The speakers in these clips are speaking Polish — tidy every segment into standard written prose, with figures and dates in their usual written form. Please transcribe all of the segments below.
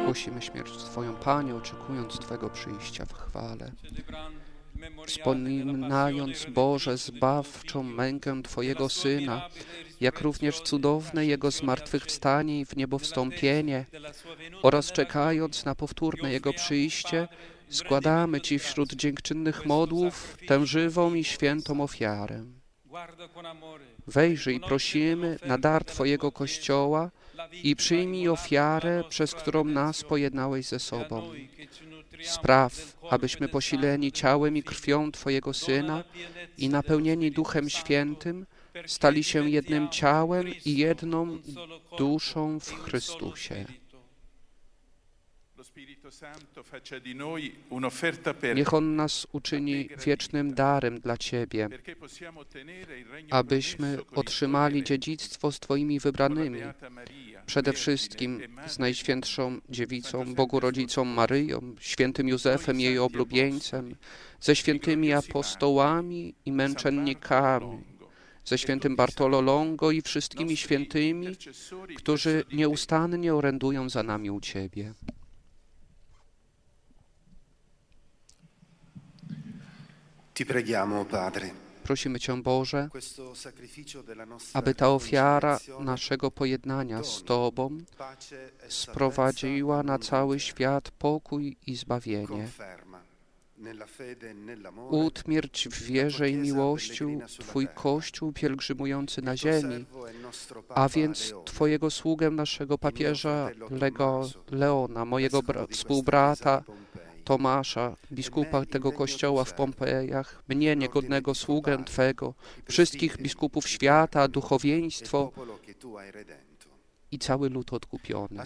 Głosimy śmierć Twoją, Panie, oczekując Twego przyjścia w chwale. Wspominając, Boże, zbawczą mękę Twojego Syna, jak również cudowne Jego zmartwychwstanie i w niebo wstąpienie oraz czekając na powtórne Jego przyjście, składamy Ci wśród dziękczynnych modłów tę żywą i świętą ofiarę. Wejrzyj, prosimy, na dar Twojego Kościoła i przyjmij ofiarę, przez którą nas pojednałeś ze sobą. Spraw, abyśmy posileni ciałem i krwią Twojego Syna i napełnieni Duchem Świętym stali się jednym ciałem i jedną duszą w Chrystusie. Niech On nas uczyni wiecznym darem dla Ciebie, abyśmy otrzymali dziedzictwo z Twoimi wybranymi, przede wszystkim z Najświętszą Dziewicą, Bogu Rodzicą Maryją, świętym Józefem, jej oblubieńcem, ze świętymi apostołami i męczennikami, ze świętym Bartolo Longo i wszystkimi świętymi, którzy nieustannie orędują za nami u Ciebie. Ti preghiamo, Padre. Prosimy Cię, Boże, aby ta ofiara naszego pojednania z Tobą sprowadziła na cały świat pokój i zbawienie. Utmierdź w wierze i miłości Twój Kościół pielgrzymujący na ziemi, a więc Twojego sługę, naszego papieża Leona, mojego współbrata Tomasza, biskupa tego kościoła w Pompejach, mnie, niegodnego sługę Twego, wszystkich biskupów świata, duchowieństwo i cały lud odkupiony.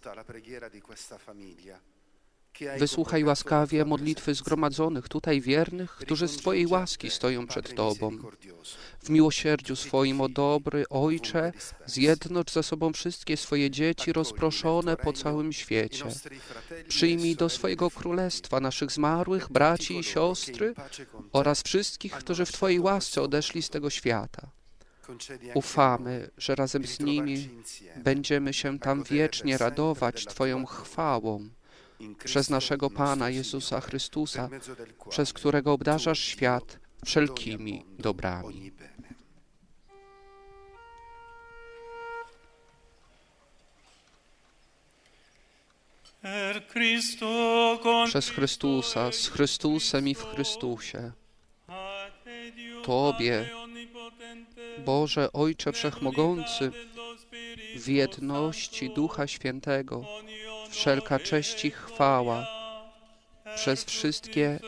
Wysłuchaj łaskawie modlitwy zgromadzonych tutaj wiernych, którzy z Twojej łaski stoją przed Tobą. W miłosierdziu swoim, o dobry Ojcze, zjednocz ze sobą wszystkie swoje dzieci rozproszone po całym świecie. Przyjmij do swojego królestwa naszych zmarłych braci i siostry oraz wszystkich, którzy w Twojej łasce odeszli z tego świata. Ufamy, że razem z nimi będziemy się tam wiecznie radować Twoją chwałą, przez naszego Pana Jezusa Chrystusa, przez którego obdarzasz świat wszelkimi dobrami. Przez Chrystusa, z Chrystusem i w Chrystusie. Tobie, Boże Ojcze Wszechmogący, w jedności Ducha Świętego, wszelka cześć i chwała przez wszystkie